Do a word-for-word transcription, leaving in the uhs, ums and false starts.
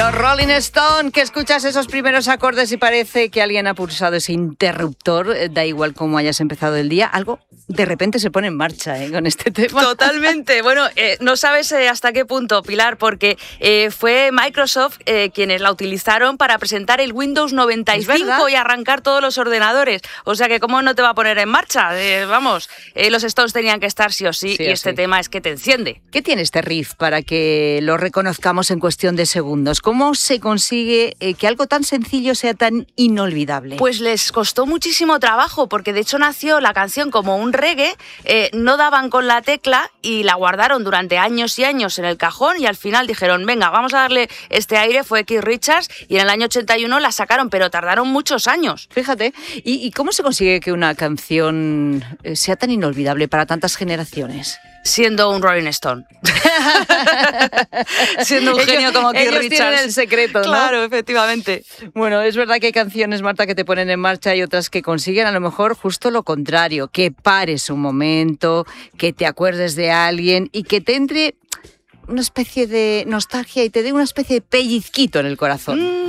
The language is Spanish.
Los Rolling Stones, que escuchas esos primeros acordes y parece que alguien ha pulsado ese interruptor, da igual cómo hayas empezado el día, algo de repente se pone en marcha ¿eh? con este tema. Totalmente. Bueno, eh, no sabes eh, hasta qué punto, Pilar, porque eh, fue Microsoft eh, quienes la utilizaron para presentar el Windows noventa y cinco y arrancar todos los ordenadores. O sea que cómo no te va a poner en marcha. Eh, vamos, eh, los Stones tenían que estar sí o sí, sí y este sí. tema es que te enciende. ¿Qué tiene este riff para que lo reconozcamos en cuestión de segundos? ¿Cómo se consigue eh, que algo tan sencillo sea tan inolvidable? Pues les costó muchísimo trabajo, porque de hecho nació la canción como un reggae, eh, no daban con la tecla y la guardaron durante años y años en el cajón y al final dijeron, venga, vamos a darle este aire, fue Keith Richards y en el año ochenta y uno la sacaron, pero tardaron muchos años. Fíjate, ¿y, y cómo se consigue que una canción sea tan inolvidable para tantas generaciones? Siendo un Rolling Stone. Siendo un ellos, genio como Keith ellos Richards. Tienen el secreto, ¿no? Claro, efectivamente. Bueno, es verdad que hay canciones, Marta, que te ponen en marcha y otras que consiguen a lo mejor justo lo contrario, que pares un momento, que te acuerdes de alguien y que te entre una especie de nostalgia y te dé una especie de pellizquito en el corazón. Mm.